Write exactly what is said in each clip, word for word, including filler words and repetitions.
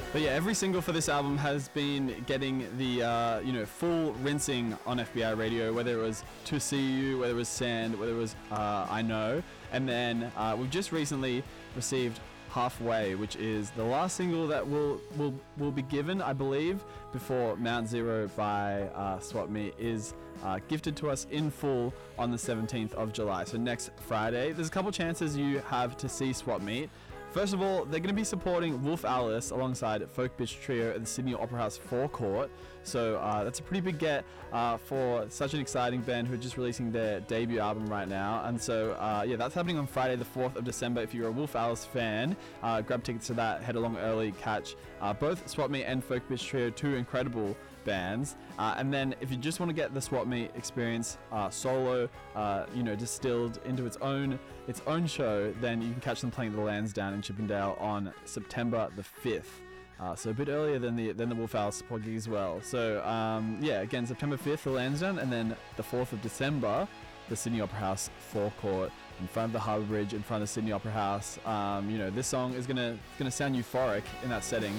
But yeah, every single for this album has been getting the uh, you know full rinsing on F B I Radio, whether it was To See You, whether it was Sand, whether it was uh, I Know, and then uh, we've just recently received Halfway, which is the last single that will will will be given, I believe, before Mount Zero by uh, Swap Meet is uh, gifted to us in full on the seventeenth of July. So next Friday, there's a couple chances you have to see Swap Meet. First of all, they're going to be supporting Wolf Alice alongside Folk Bitch Trio at the Sydney Opera House forecourt. So uh, that's a pretty big get uh, for such an exciting band who are just releasing their debut album right now. And so, uh, yeah, that's happening on Friday, the fourth of December. If you're a Wolf Alice fan, uh, grab tickets to that, head along early, catch uh, both Swap Meet and Folk Bitch Trio, two incredible bands. Uh, and then if you just want to get the Swap Meet experience uh, solo, uh, you know, distilled into its own its own show, then you can catch them playing at the Lansdowne in Chippendale on September the fifth. Uh, so a bit earlier than the than the Wolf Alice support gig as well. So um, yeah, again, September fifth, the Lansdowne, and then the fourth of December, the Sydney Opera House forecourt in front of the Harbour Bridge, in front of the Sydney Opera House. Um, you know, this song is gonna gonna sound euphoric in that setting.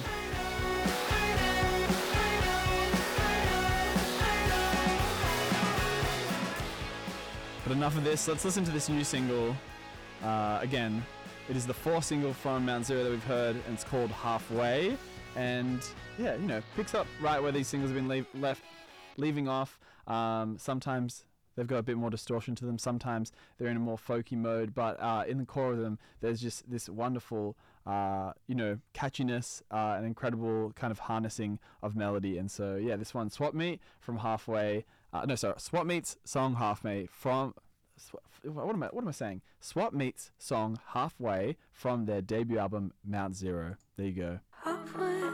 But enough of this, let's listen to this new single. Uh, again, it is the fourth single from Mount Zero that we've heard, and it's called Halfway. And yeah, you know, picks up right where these singles have been leave, left, leaving off. Um, sometimes they've got a bit more distortion to them. Sometimes they're in a more folky mode, but uh, in the core of them, there's just this wonderful, uh, you know, catchiness, uh, an incredible kind of harnessing of melody. And so, yeah, this one, Swap Meet from Halfway. Uh, no, sorry, Swap Meet's song Halfway from. What am I? What am I saying? Swap Meet's song Halfway from their debut album Mount Zero. There you go.